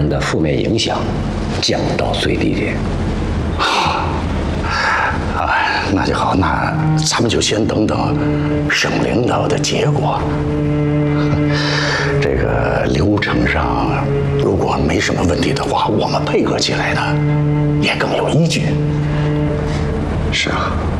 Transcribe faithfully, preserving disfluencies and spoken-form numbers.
成的负面影响降到最低点。 好，啊，那就好，那咱们就先等等省领导的结果。这个流程上如果没什么问题的话，我们配合起来呢，也更有依据。 是啊。